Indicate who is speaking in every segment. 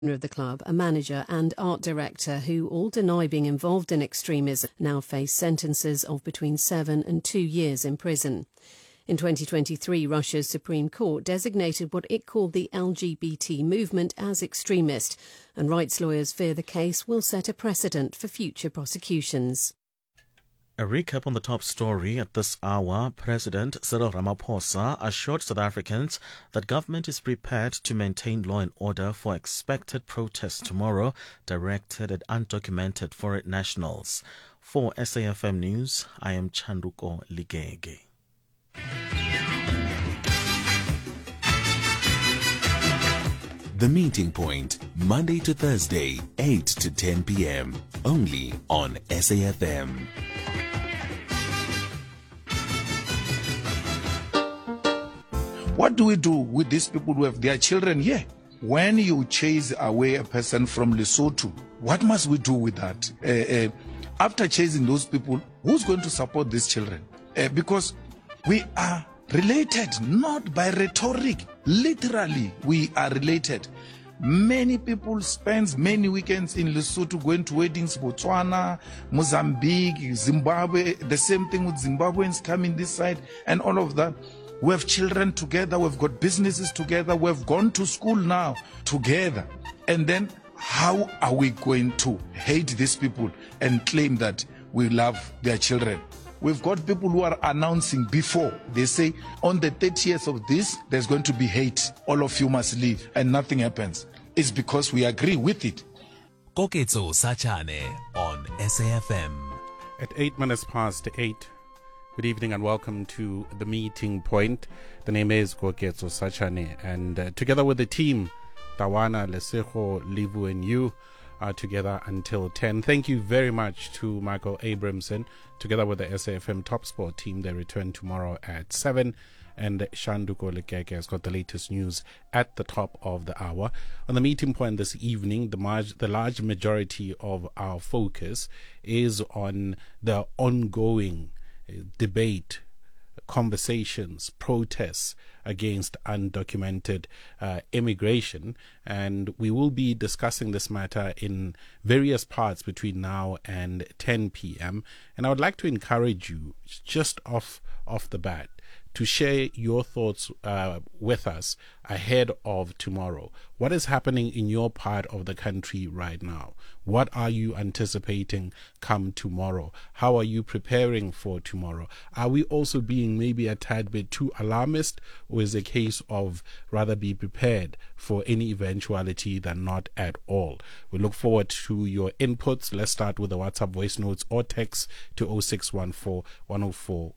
Speaker 1: of the club, a manager and art director who all deny being involved in extremism, now face sentences of between 7 and 2 years in prison. In 2023, Russia's Supreme Court designated what it called the LGBT movement as extremist, and rights lawyers fear the case will set a precedent for future prosecutions.
Speaker 2: A recap on the top story at this hour. President Cyril Ramaphosa assured South Africans that government is prepared to maintain law and order for expected protests tomorrow directed at undocumented foreign nationals. For SAFM News, I am Chanduko Ligege.
Speaker 3: The Meeting Point, Monday to Thursday, 8 to 10 p.m. Only on SAFM.
Speaker 4: What do we do with these people who have their children here? When you chase away a person from Lesotho, what must we do with that? After chasing those people, who's going to support these children? Because we are related, not by rhetoric. Literally, we are related. Many people spend many weekends in Lesotho going to weddings, Botswana, Mozambique, Zimbabwe. The same thing with Zimbabweans coming this side and all of that. We have children together, we've got businesses together, we've gone to school now together. And then how are we going to hate these people and claim that we love their children? We've got people who are announcing before. They say, on the 30th of this, there's going to be hate. All of you must leave, and nothing happens. It's because we agree with it.
Speaker 3: Koketso Sachane on SAFM.
Speaker 5: At 8 minutes past 8. Good evening and welcome to The Meeting Point. The name is Koketso Sachane, and together with the team, Tawana, Lesego, Livu and you are together until 10. Thank you very much to Michael Abramson. Together with the SAFM Top Sport team, they return tomorrow at 7. And Shanduko Lekeke has got the latest news at the top of the hour. On the Meeting Point this evening, the large majority of our focus is on the ongoing debate, conversations, protests against undocumented immigration, and we will be discussing this matter in various parts between now and 10 p.m. And I would like to encourage you, just off the bat, to share your thoughts with us ahead of tomorrow. What is happening in your part of the country right now? What are you anticipating come tomorrow? How are you preparing for tomorrow? Are we also being maybe a tad bit too alarmist, or is it a case of rather be prepared for any eventuality than not at all? We look forward to your inputs. Let's start with the WhatsApp voice notes or text to 0614 104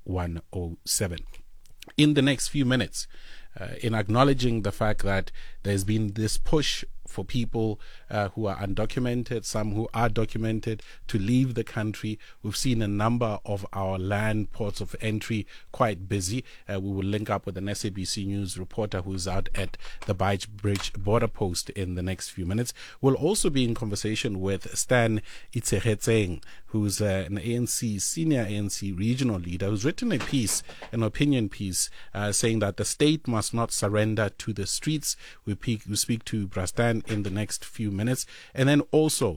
Speaker 5: 107. In the next few minutes, in acknowledging the fact that there's been this push for people who are undocumented, some who are documented, to leave the country. We've seen a number of our land ports of entry quite busy. We will link up with an SABC News reporter who's out at the Beitbridge border post in the next few minutes. We'll also be in conversation with Stan Itseghetseng, who's an senior ANC regional leader, who's written a piece, an opinion piece, saying that the state must not surrender to the streets. We speak to Brastan in the next few minutes. And then also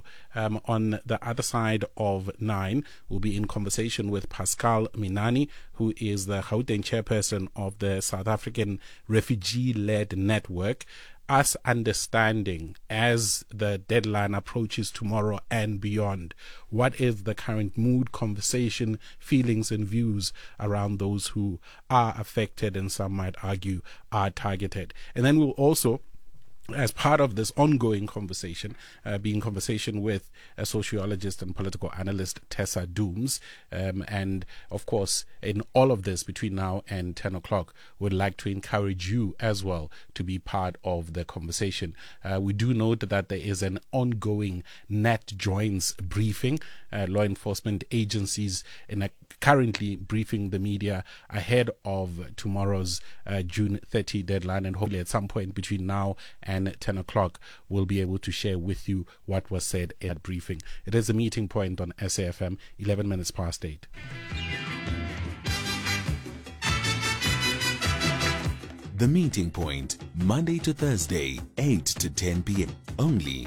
Speaker 5: on the other side of 9, we'll be in conversation with Pascal Minani, who is the Gauteng chairperson of the South African Refugee-Led Network. Us understanding, as the deadline approaches tomorrow and beyond, what is the current mood, conversation, feelings and views around those who are affected and some might argue are targeted. And then we'll also, as part of this ongoing conversation, be in conversation with a sociologist and political analyst, Tessa Dooms. And of course, in all of this between now and 10 o'clock, we'd like to encourage you as well to be part of the conversation. We do note that there is an ongoing Nat Joins briefing. Law enforcement agencies currently briefing the media ahead of tomorrow's June 30 deadline, and hopefully at some point between now and 10 o'clock we'll be able to share with you what was said at briefing. It is a Meeting Point on SAFM, 11 minutes past 8.
Speaker 3: The Meeting Point, Monday to Thursday, 8 to 10 p.m. Only